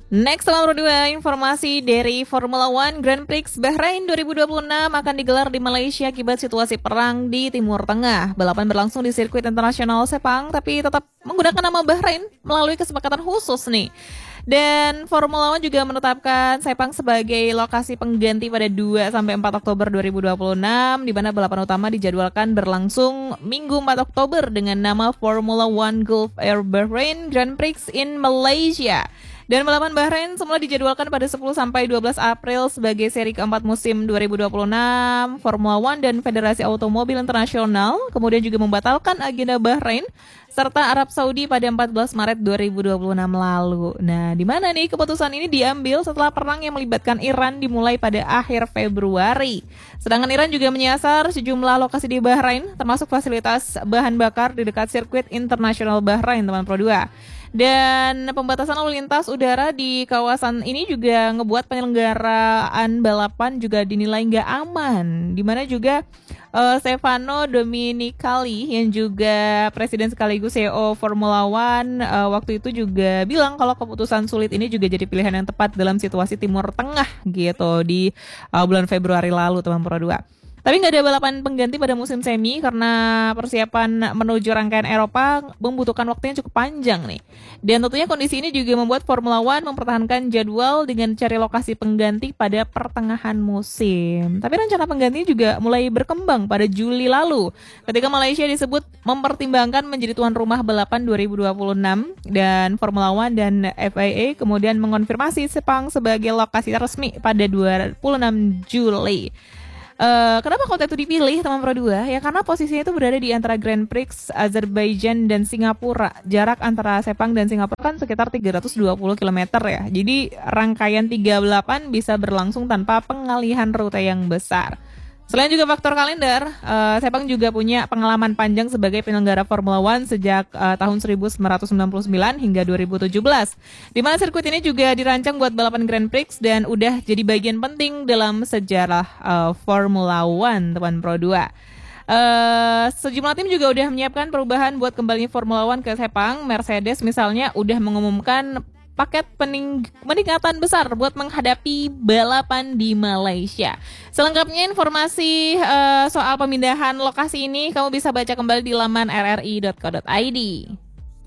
Next nomor 2, informasi dari Formula One Grand Prix Bahrain 2026 akan digelar di Malaysia akibat situasi perang di Timur Tengah. Balapan berlangsung di sirkuit internasional Sepang, tapi tetap menggunakan nama Bahrain melalui kesepakatan khusus nih. Dan Formula One juga menetapkan Sepang sebagai lokasi pengganti pada 2-4 Oktober 2026, di mana balapan utama dijadwalkan berlangsung Minggu 4 Oktober dengan nama Formula One Gulf Air Bahrain Grand Prix in Malaysia. Dan balapan Bahrain semula dijadwalkan pada 10-12 April sebagai seri keempat musim 2026. Formula One dan Federasi Automobil Internasional kemudian juga membatalkan agenda Bahrain serta Arab Saudi pada 14 Maret 2026 lalu. Nah, di mana nih keputusan ini diambil setelah perang yang melibatkan Iran dimulai pada akhir Februari. Sedangkan Iran juga menyasar sejumlah lokasi di Bahrain, termasuk fasilitas bahan bakar di dekat sirkuit internasional Bahrain, teman Pro 2. Dan pembatasan lalu lintas udara di kawasan ini juga ngebuat penyelenggaraan balapan juga dinilai nggak aman. Dimana juga Stefano Domenicali yang juga presiden sekaligus CEO Formula One waktu itu juga bilang kalau keputusan sulit ini juga jadi pilihan yang tepat dalam situasi Timur Tengah gitu di bulan Februari lalu, teman Pro 2. Tapi nggak ada balapan pengganti pada musim semi karena persiapan menuju rangkaian Eropa membutuhkan waktu yang cukup panjang nih. Dan tentunya kondisi ini juga membuat Formula One mempertahankan jadwal dengan cari lokasi pengganti pada pertengahan musim. Tapi rencana pengganti juga mulai berkembang pada Juli lalu ketika Malaysia disebut mempertimbangkan menjadi tuan rumah balapan 2026 dan Formula One dan FIA kemudian mengonfirmasi Sepang sebagai lokasi resmi pada 26 Juli. Kenapa kota itu dipilih, teman Pro 2? Ya karena posisinya itu berada di antara Grand Prix Azerbaijan dan Singapura. Jarak antara Sepang dan Singapura kan sekitar 320 km ya. Jadi rangkaian 3 balapan bisa berlangsung tanpa pengalihan rute yang besar. Selain juga faktor kalender, Sepang juga punya pengalaman panjang sebagai penyelenggara Formula One sejak tahun 1999 hingga 2017. Di mana sirkuit ini juga dirancang buat balapan Grand Prix dan udah jadi bagian penting dalam sejarah Formula One, teman Pro 2. Sejumlah tim juga udah menyiapkan perubahan buat kembalinya Formula One ke Sepang. Mercedes misalnya udah mengumumkan paket peningkatan besar buat menghadapi balapan di Malaysia. Selengkapnya informasi soal pemindahan lokasi ini kamu bisa baca kembali di laman rri.co.id.